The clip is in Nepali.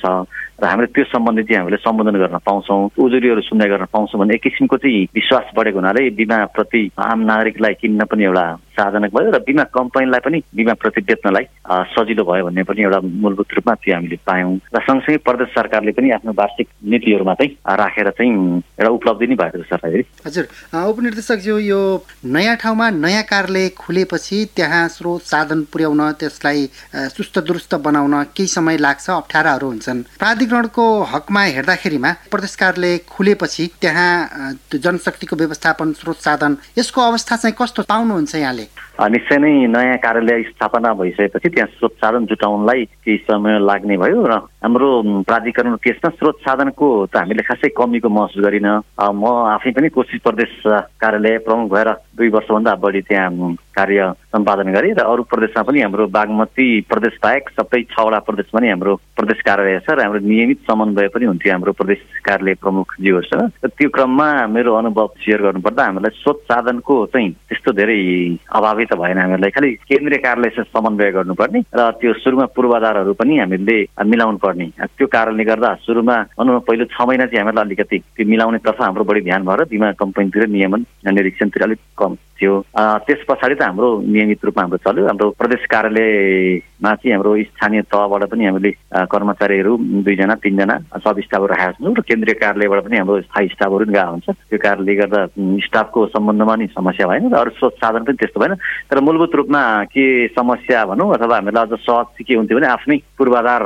र हामीले त्यो सम्बन्धी चाहिँ हामीले सम्बोधन गर्न पाउँछौँ, उजुरीहरू सुन्ने गर्न पाउँछौँ भने एक किसिमको चाहिँ विश्वास बढेको हुनाले बिमाप्रति आम नागरिकलाई किन्न पनि एउटा साधनक भयो र बिमा कम्पनीलाई पनि बिमाप्रति बेच्नलाई सजिलो भयो भन्ने पनि एउटा मूलभूत रूपमा त्यो हामीले पायौँ। र सँगसँगै प्रदेश सरकारले पनि आफ्नो वार्षिक नीतिहरूमा चाहिँ राखेर चाहिँ एउटा उपलब्धि नै भएको छ सरकारले। हजुर, उपनिर्देशकज्यू, यो नयाँ ठाउँमा नयाँ कार्यालय खुलेपछि त्यहाँ स्रोत साधन पुर्याउन, त्यसलाई चुस्त दुरुस्त बनाउन केही समय लाग्छ, अप्ठ्याराहरू हुन्छन्। प्राधिकरणको हकमा हेर्दाखेरिमा प्रदेश कार्यालय खुलेपछि त्यहाँ जनशक्तिको व्यवस्थापन, स्रोत साधन, यसको अवस्था चाहिँ कस्तो पाउनुहुन्छ यहाँले? निश्चय नै नयाँ कार्यालय स्थापना भइसकेपछि त्यहाँ स्रोत साधन जुटाउनलाई केही समय लाग्ने भयो र हाम्रो प्राधिकरण केसमा स्रोत साधनको त हामीले खासै कमीको महसुस गरिन। म आफै पनि कोशी प्रदेश कार्यालय प्रमुख भएर 2 वर्षभन्दा बढी त्यहाँ कार्य सम्पादन गरेँ र अरू प्रदेशमा पनि हाम्रो बागमती प्रदेश बाहेक सबै 6वटा प्रदेशमा नै हाम्रो प्रदेश कार्यालय छ र हाम्रो नियमित समन्वय पनि हुन्थ्यो हाम्रो प्रदेश कार्यालय प्रमुखज्यूहरूसँग। र त्यो क्रममा मेरो अनुभव सेयर गर्नुपर्दा हामीलाई स्रोत साधनको चाहिँ त्यस्तो धेरै अभावै त भएन। हामीलाई खालि केन्द्रीय कार्यालयसँग समन्वय गर्नुपर्ने र त्यो सुरुमा पूर्वाधारहरू पनि हामीले मिलाउनु पर्ने। त्यो कारणले गर्दा सुरुमा भनौँ पहिलो 6 महिना चाहिँ हामीलाई अलिकति त्यो मिलाउनेतर्फ हाम्रो बढी ध्यान भएर बिमा कम्पनीतिर नियमन निरीक्षणतिर अलिक कम थियो। त्यस पछाडि त हाम्रो नियमित रूपमा हाम्रो चल्यो। हाम्रो प्रदेश कार्यालयमा चाहिँ हाम्रो स्थानीय तहबाट पनि हामीले कर्मचारीहरू 2 जना 3 जना सब स्टाफहरू राखेका छौँ र केन्द्रीय कार्यालयबाट पनि हाम्रो स्थायी स्टाफहरू पनि गएको हुन्छ। त्यो कारणले गर्दा स्टाफको सम्बन्धमा नि समस्या भएन र अरू स्रोत साधन पनि त्यस्तो भएन। तर मूलभूत रूपमा के समस्या भनौँ अथवा हामीलाई अझ सहज के हुन्थ्यो भने आफ्नै पूर्वाधार